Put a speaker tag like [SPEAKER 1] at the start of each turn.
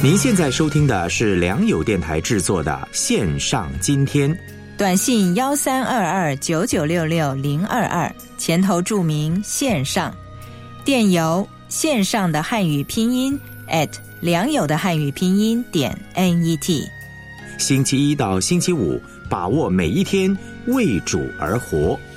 [SPEAKER 1] 您现在收听的是良友电台制作的线上今天，
[SPEAKER 2] 短信132299660022，前头注明线上，电邮线上的汉语拼音良友的汉语拼音.net。
[SPEAKER 1] 星期一到星期五，把握每一天，为主而活。